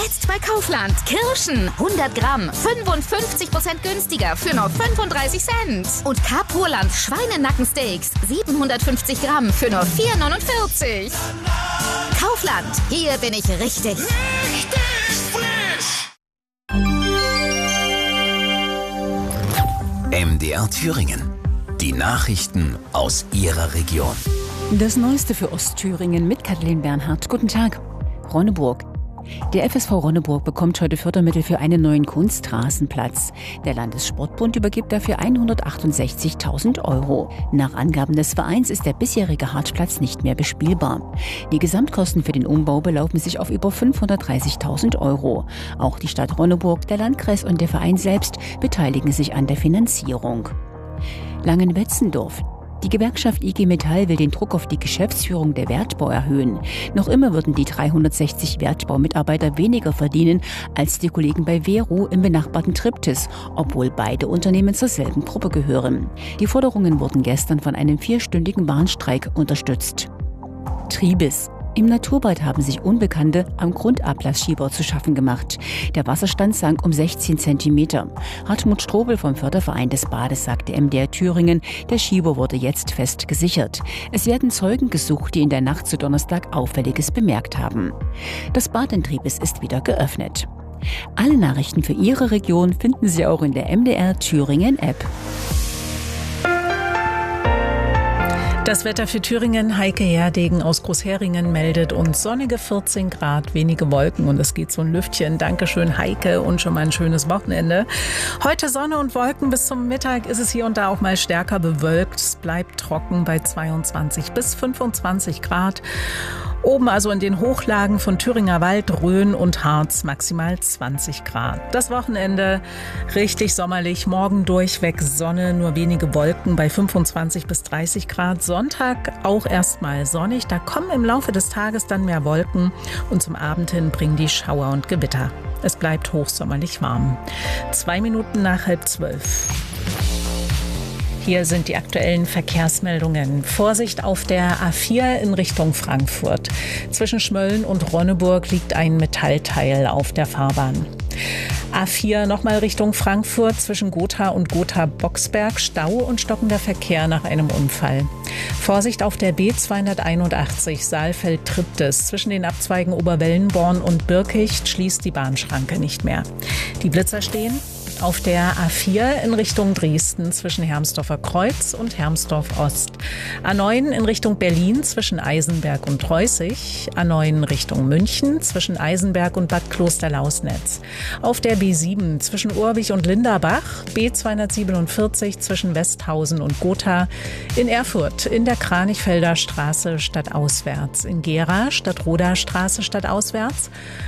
Jetzt bei Kaufland. Kirschen 100 Gramm, 55% günstiger für nur 35 Cent. Und Kapuland Schweinenackensteaks 750 Gramm für nur 4,49. Kaufland, hier bin ich richtig. MDR Thüringen. Die Nachrichten aus Ihrer Region. Das Neueste für Ostthüringen mit Kathleen Bernhardt. Guten Tag. Ronneburg. Der FSV Ronneburg bekommt heute Fördermittel für einen neuen Kunstrasenplatz. Der Landessportbund übergibt dafür 168.000 €. Nach Angaben des Vereins ist der bisherige Hartplatz nicht mehr bespielbar. Die Gesamtkosten für den Umbau belaufen sich auf über 530.000 €. Auch die Stadt Ronneburg, der Landkreis und der Verein selbst beteiligen sich an der Finanzierung. Langenwetzendorf. Die Gewerkschaft IG Metall will den Druck auf die Geschäftsführung der Wertbau erhöhen. Noch immer würden die 360 Wertbaumitarbeiter weniger verdienen als die Kollegen bei Vero im benachbarten Triptis, obwohl beide Unternehmen zur selben Gruppe gehören. Die Forderungen wurden gestern von einem 4-stündigen Warnstreik unterstützt. Tribis. Im Naturbad haben sich Unbekannte am Grundablassschieber zu schaffen gemacht. Der Wasserstand sank um 16 Zentimeter. Hartmut Strobel vom Förderverein des Bades sagte MDR Thüringen, der Schieber wurde jetzt fest gesichert. Es werden Zeugen gesucht, die in der Nacht zu Donnerstag Auffälliges bemerkt haben. Das Bad in Tribis ist wieder geöffnet. Alle Nachrichten für Ihre Region finden Sie auch in der MDR Thüringen App. Das Wetter für Thüringen. Heike Herdegen aus Großheringen meldet uns sonnige 14 Grad, wenige Wolken und es geht so ein Lüftchen. Dankeschön, Heike, und schon mal ein schönes Wochenende. Heute Sonne und Wolken, bis zum Mittag ist es hier und da auch mal stärker bewölkt. Es bleibt trocken bei 22 bis 25 Grad. Oben also in den Hochlagen von Thüringer Wald, Rhön und Harz maximal 20 Grad. Das Wochenende richtig sommerlich, morgen durchweg Sonne, nur wenige Wolken bei 25 bis 30 Grad. Sonntag auch erstmal sonnig, da kommen im Laufe des Tages dann mehr Wolken und zum Abend hin bringen die Schauer und Gewitter. Es bleibt hochsommerlich warm. 2 Minuten nach 11:30. Hier sind die aktuellen Verkehrsmeldungen. Vorsicht auf der A4 in Richtung Frankfurt. Zwischen Schmölln und Ronneburg liegt ein Metallteil auf der Fahrbahn. A4 nochmal Richtung Frankfurt, zwischen Gotha und Gotha-Boxberg, Stau und stockender Verkehr nach einem Unfall. Vorsicht auf der B281 Saalfeld-Triptis. Zwischen den Abzweigen Oberwellenborn und Birkicht schließt die Bahnschranke nicht mehr. Die Blitzer stehen auf der A4 in Richtung Dresden zwischen Hermsdorfer Kreuz und Hermsdorf Ost. A9 in Richtung Berlin zwischen Eisenberg und Reußig. A9 Richtung München zwischen Eisenberg und Bad Klosterlausnetz. Auf der B7 zwischen Urwig und Linderbach. B247 zwischen Westhausen und Gotha. In Erfurt in der Kranichfelder Straße stadtauswärts. In Gera Stadtroder Straße stadtauswärts.